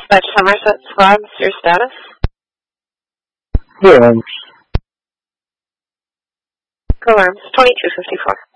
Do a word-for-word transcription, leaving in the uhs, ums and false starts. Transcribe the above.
Dispatch Somerset Squad, your status? Clear arms. Go arms, twenty-two fifty-four.